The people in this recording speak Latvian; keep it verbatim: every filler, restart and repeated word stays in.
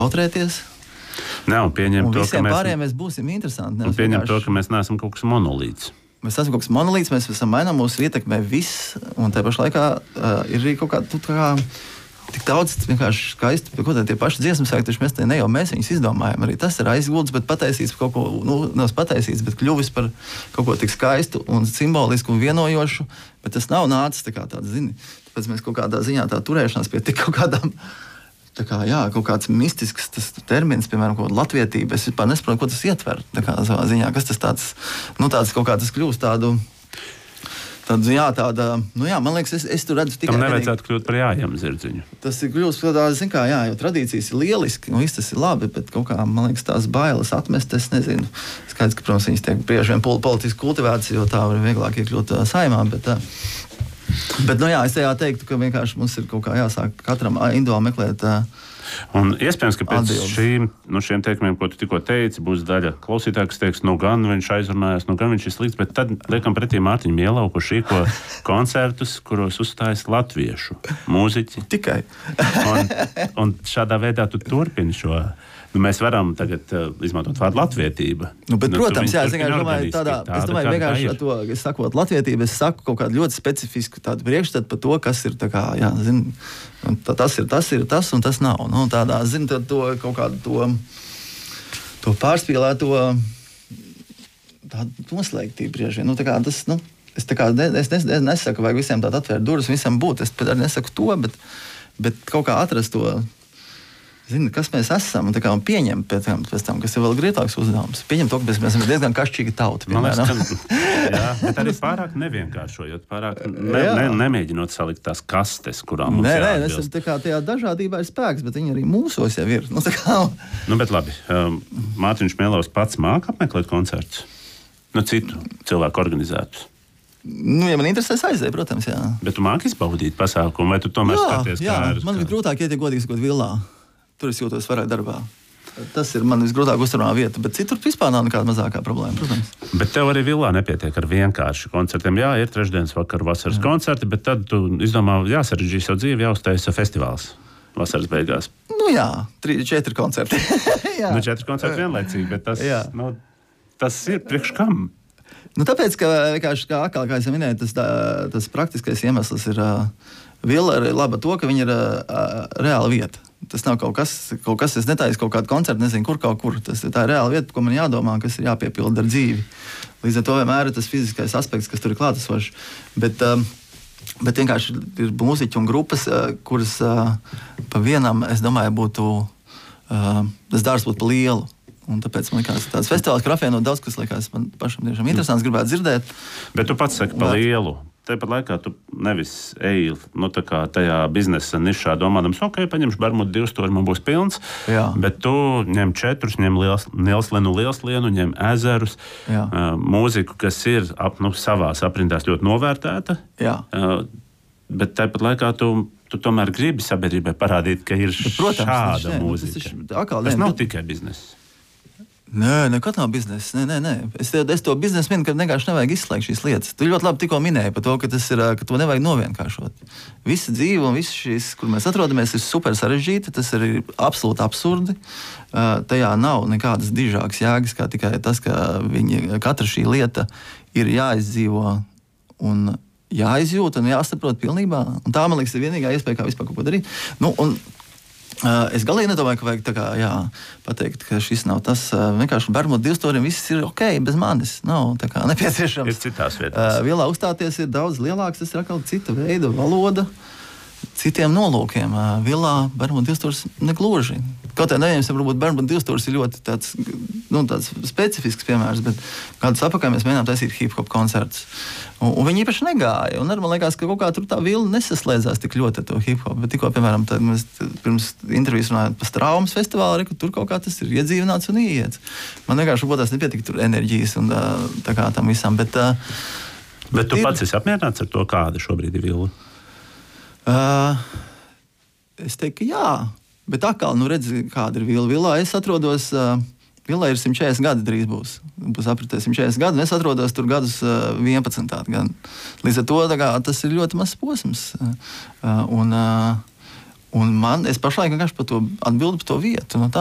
autrēties. Nē, un pieņem un to, visiem ka mēs, pārējiem mēs būsim interesanti. Un pieņem vienkārši... to, ka mēs neesam kaut kas monolīts. Mēs esam kaut kas monolīts, mēs esam mainām, mūsu ietekmē viss, un tajā pašā laikā uh, ir arī kaut kā, tu, kā tik daudz vienkārši skaisti, ko tā tie paši dziesmas sāk, taču mēs te ne jau mēs viņus izdomājam, arī tas ir aizgulds, bet pataisīts kaut ko, nu, nav pataisīts, bet kļuvis par kaut ko tik skaistu un simbolisku un vienojošu, bet tas nav nācis tā kā tāds, zini, tāpēc mēs kaut kādā ziņā tā turēšanās pie tik kaut kādām, tā kā, jā, kaut kāds mistisks tas termins, piemēram, kaut latvietība, es vispār nesaprotu, ko tas ietver, tā kā savā ziņā, kas tas tāds, nu tāds kaut kā tas kļūst tādu, tādu, jā, tāda, nu jā, man liekas, es, es tur redzu tikai... Tam nevajadzētu kļūt par jājam zirdziņu. Tas ir kļūst par tādu, zin kā, jā, jo tradīcijas ir lieliski, un viss tas ir labi, bet kaut kā, man liekas, tās bailes atmest, es nezinu, skaidrs, ka, protams, viņas tiek bieži vien politiski kultivētas, jo tā var vieglāk iekļūt uh, saimā, bet... Uh, Bet, nu jā, es tajā teiktu, ka vienkārši mums ir kaut kā jāsāk katram individuāli meklēt uh, un iespējams, ka pēc atbildes. šīm, nu, šiem teikumiem, ko tu tikko teici, būs daļa klausītāja, kas teiks, nu gan viņš aizrunājās, nu gan viņš ir slikts, bet tad liekam pretī Mārtiņu Mielau, kurš rīko koncertus, kuros uzstājas latviešu mūziķi. Tikai. un, un šādā veidā tu turpini šo... Nu, mēs varam tagad uh, izmantot vārdu latvietība. Nu, bet, nu, protams, jā, es turpini domāju, tādā, tāda, es domāju vienkārši ar to, es sakot latvietību, es saku kaut kādu ļoti specifisku tādu priekšstatu par to, kas ir tā kā, jā, zin, tā, tas ir, tas ir tas un tas nav. Nu, tādā, zin, tad to kaut kādu to, to pārspīlēto tādu noslēgtību brieži. Nu, tā kā tas, nu, es tā kā, es nes, es nesaku, vajag visiem tādu atvērt durvis, visam būt, es pat arī nesaku to, bet, bet kaut kā atrast to, zini, kas mēs esam, un, un pieņemt pēc tam, pēc tam, kas ir vēl grietāks uzdevums. Pieņemt to, ka mēs esam diezgan kašķīga tauta. Man liekas, ka, jā, bet arī pārāk nevienkāršojot, pārāk ne, ne, nemēģinot salikt tās kastes, kurām mums nē, jāatbilst. Nē, tā kā tajā dažādībā ir spēks, bet viņi arī mūsos jau ir. Nu, kā... nu, bet labi, um, Mārtiņš Mielaus pats māca apmeklēt koncertus? Nu, citu cilvēku organizētus? Nu, ja man interesēs aiziet, protams, jā. Bet tu māki izbaudīt pasākumu, vai tu tomēr jā, skaties, jā, kā ir? Man ir grūtāk iet, ja godīgi sakot, villā. Tur es jūtos vairāk darbā. Tas ir man visgrūtāk uzturā vieta, bet citur vispār nav nekāda mazākā problēma, protams. Bet tev arī villā nepietiek ar vienkārši koncertiem. Jā, ir trešdienas vakar vasaras jā. koncerti, bet tad tu izdomā, jāsarežģī savu dzīvi, jāuztaisa festivāls vasaras beigās. Nu jā, trīs, četri koncerti. nu, četri koncerti vienlaicīgi, bet tas, nu, tas ir priekš kam? Nu, tāpēc, ka vienkārši, kā atkal, kā es minēju, tas, tā, tas praktiskais iemesls ir uh, villa ir laba to, ka viņa ir uh, reāla vieta. Tas nav kaut kas, kaut kas es netaisu kaut kādu koncertu, nezinu, kur kaut kur. Tas ir tā reāla vieta, ko man jādomā, kas ir jāpiepilda ar dzīvi. Līdz ar to vienmēr ir tas fiziskais aspekts, kas tur ir klātesošs. Bet, um, bet vienkārši ir mūziķi un grupas, uh, kuras uh, pa vienam, es domāju, būtu, uh, tas dārs būtu pa lielu. Un tāpēc man liekas, tāds festivāls, kur apvienot daudz, kas liekas man pašam tiešām interesants, gribētu dzirdēt. Bet tu pats saki pa lielu. Tāpat laikā tu nevis eji nu, tajā biznesa nišā domādams, ok, paņemšu Bermudu divstūri, man būs pilns. Jā. Bet tu ņem četrus, ņem Lielslenu, Lielslienu, ņem ezerus, Jā. uh, mūziku, kas ir ap, nu, savās aprindās ļoti novērtēta. Jā. Uh, bet tāpat laikā tu, tu tomēr gribi sabiedrībai parādīt, ka ir bet, protams, šāda ne, mūzika. Tas, ir, akal, tas ne, nav bet... tikai biznesa. Nē, nekad nav biznesa. Nē, nē, nē. Es, es to biznesu minu, ka vienkārši nevajag izslēgt šīs lietas. Tu ļoti labi tikko minēji par to, ka, tas ir, ka to nevajag novienkāršot. Visa dzīve un viss šīs, kur mēs atrodamies, ir super sarežģīta. Tas ir absolūti absurdi. Uh, tajā nav nekādas dižākas jēgas, kā tikai tas, ka viņi, katra šī lieta ir jāizdzīvo un jāizjūt un jāsaprot pilnībā. Un tā, man liekas, ir vienīgā iespēja, kā vispār kaut ko darīt. Nu, un, Uh, es galīgi nedomāju, ka vajag tā kā, jā, pateikt, ka šis nav tas. Uh, vienkārši Bermudu divstūrim viss ir ok, bez manis. Nav tā kā nepieciešams. Ir citās vietās. Uh, vielā uzstāties ir daudz lielāks, tas ir atkal cita veida valoda, citiem nolūkiem. Uh, vielā Bermudu divstūrs negluži. Kaut kā nevienam, varbūt Bermudu divstūrs ir ļoti tāds, nu, tāds specifisks piemērs, bet kādus apakaļ mēs mēģinām taisīt hip-hop koncertus. Un, un viņi īpaši negāja. Un arī man liekas, ka kaut kā tur tā vilna nesaslēdzās tik ļoti ar to hip-hop. Bet tikko, piemēram, tad mēs pirms intervijas runājām par Straumas festivālu, ka tur kaut kā tas ir iedzīvināts un ieiets. Man vienkārši būtās nepietika tur enerģijas un tā kā tam visam. Bet, bet tu ir... pats esi apmierināts ar to, kāda šobrīd ir vilna? Uh, es teiktu, ka jā. Bet atkal, nu redzi, kāda ir vila. Vilā es atrodos... Uh, Vilā ir simt četrdesmit gadi drīz būs. Būs apritēs simt četrdesmit gadi, un es atrodos tur gadus uh, vienpadsmit gadu. Līdz ar to kā, tas ir ļoti mazs posms. Uh, un, uh, Un man, es pašlaik vienkārši par to atbildu par to vietu. Nu,